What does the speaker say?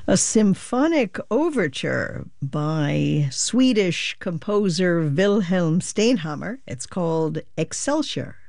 A symphonic overture by Swedish composer Wilhelm Steinhammer. It's called Excelsior.